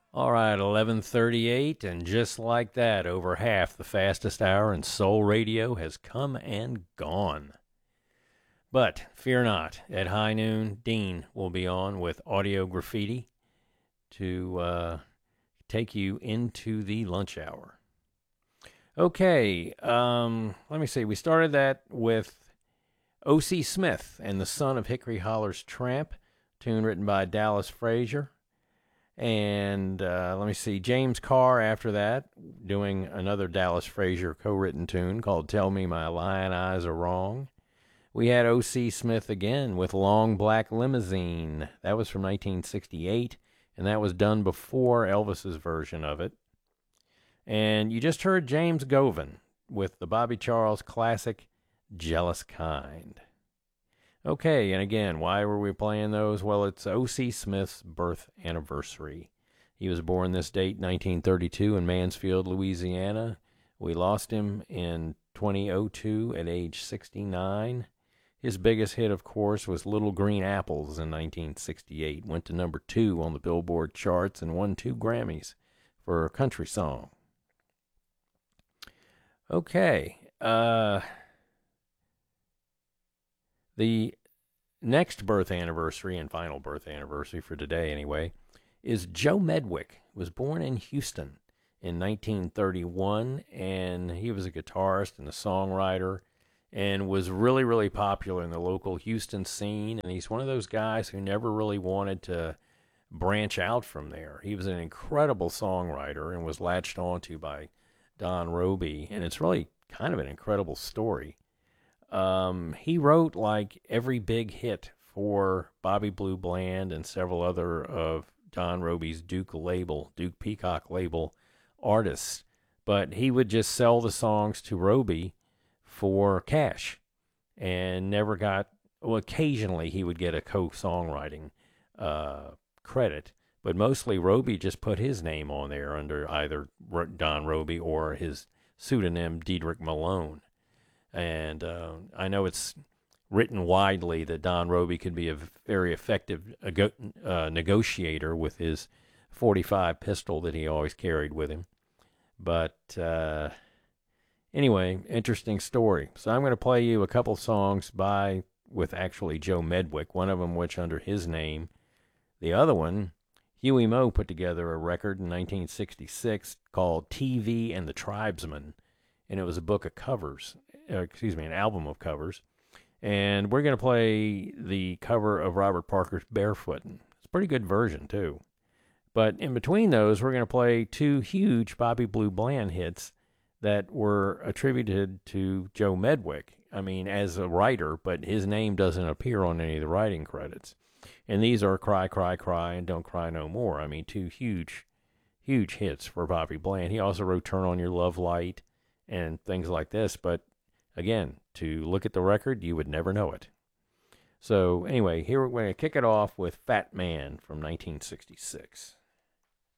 All right, 11:38, and just like that, over half the fastest hour in soul radio has come and gone. But fear not, at high noon, Dean will be on with Audio Graffiti to take you into the lunch hour. Okay, let me see. We started that with O.C. Smith and the Son of Hickory Holler's Tramp, tune written by Dallas Frazier. And let me see, James Carr after that, doing another Dallas Frazier co-written tune called Tell Me My Lion Eyes Are Wrong. We had O.C. Smith again with Long Black Limousine. That was from 1968, and that was done before Elvis's version of it. And you just heard James Govan with the Bobby Charles classic Jealous Kind. Okay, and again, why were we playing those? Well, it's O.C. Smith's birth anniversary. He was born this date, 1932, in Mansfield, Louisiana. We lost him in 2002 at age 69. His biggest hit, of course, was Little Green Apples in 1968. Went to number 2 on the Billboard charts and won 2 Grammys for a country song. Okay, the next birth anniversary and final birth anniversary for today anyway is Joe Medwick. Was born in Houston in 1931, and he was a guitarist and a songwriter and was really, really popular in the local Houston scene. And he's one of those guys who never really wanted to branch out from there. He was an incredible songwriter and was latched onto by Don Roby, and it's really kind of an incredible story. He wrote like every big hit for Bobby Blue Bland and several other of Don Roby's Duke Peacock label artists, but he would just sell the songs to Roby for cash and never got, well, occasionally he would get a co-songwriting credit, but mostly Roby just put his name on there under either Don Roby or his pseudonym Diedrich Malone. And I know it's written widely that Don Roby could be a very effective negotiator with his .45 pistol that he always carried with him. But anyway, interesting story. So I'm going to play you a couple songs with actually Joe Medwick, one of them which under his name. The other one, Huey Moe put together a record in 1966 called TV and the Tribesmen, and it was a book of covers. An album of covers. And we're going to play the cover of Robert Parker's Barefootin'. It's a pretty good version, too. But in between those, we're going to play 2 huge Bobby Blue Bland hits that were attributed to Joe Medwick. I mean, as a writer, but his name doesn't appear on any of the writing credits. And these are Cry, Cry, Cry, and Don't Cry No More. I mean, 2 huge, huge hits for Bobby Bland. He also wrote Turn On Your Love Light and things like this, but again, to look at the record, you would never know it. So anyway, here we're going to kick it off with Fat Man from 1966.